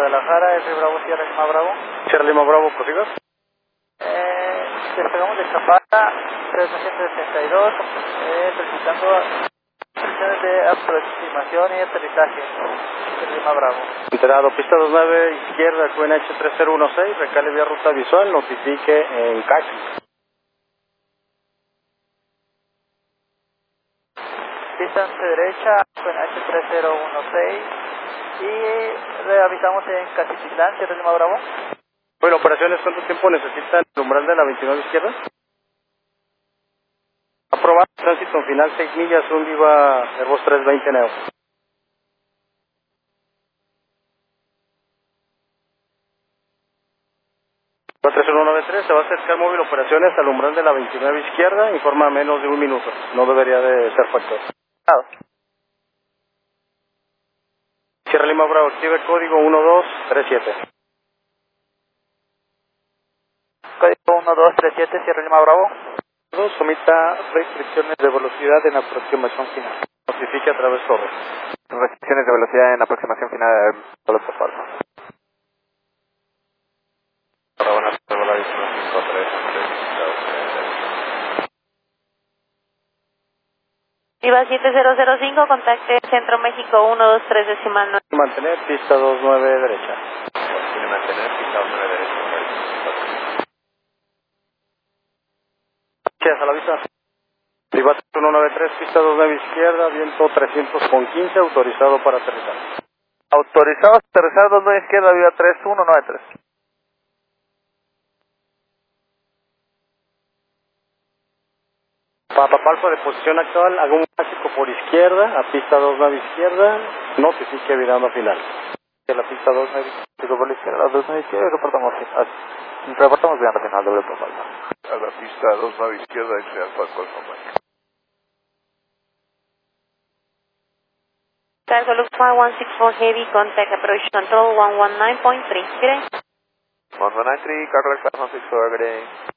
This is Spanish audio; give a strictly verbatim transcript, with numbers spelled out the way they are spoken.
Guadalajara, R Bravo, Sierra Lima Bravo. Sierra Lima Bravo, prosigas. Eh, despegamos de Zapata, tres novecientos sesenta y dos, eh, solicitando instrucciones de aproximación y aterrizaje. Sierra Lima Bravo. Enterado, pista dos nueve, izquierda, Q N H tres cero uno seis, recale vía ruta visual, notifique en C A C. Pista once derecha, Q N H tres cero uno seis, y le avisamos en Catitlán, Sierra Lima Bravo. Bueno, operaciones, ¿cuánto tiempo necesita el umbral de la veintinueve izquierda? Aprobado, tránsito en final seis millas, un Viva Airbus trescientos veinte Neo. tres uno nueve tres, se va a acercar móvil operaciones al umbral de la veintinueve izquierda, informa menos de un minuto, no debería de ser factor. Sierra Lima Bravo, active código uno dos tres siete. Código uno dos tres siete, Sierra Lima Bravo. Someta restricciones de velocidad en aproximación final. Notifique a través torre. Restricciones de velocidad en aproximación final del piloto falso. Viva siete cero cero cinco, contacte Centro México uno dos tres decimal nueve. Mantener pista dos nueve derecha. Tiene mantener pista dos nueve derecha. Gracias, a la vista. Viva uno nueve tres, pista dos nueve izquierda, viento trescientos con quince, autorizado para aterrizar. Autorizado a aterrizar dos nueve izquierda, Viva tres uno nueve tres. Papapalpa de posición actual, hago un básico por izquierda, a pista dos nueve izquierda, notifique virando final. De la pista dos nueve, pico por la izquierda, dos nueve izquierda, reportamos final. Reportamos virando final, doble por falta. A la pista dos nueve izquierda, X Alfa Golfo Mike. Cargo Lux five one six four Heavy, contact approach control one one nine point three. Good day. one one nine three, Cargo Lux five one six four, good day.